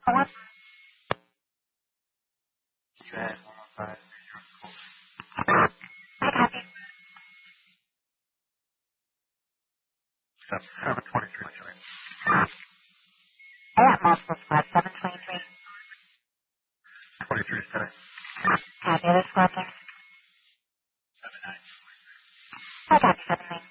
You had 105. 723. 23 today. Copy, other squad there. 79. I got you, 7-9.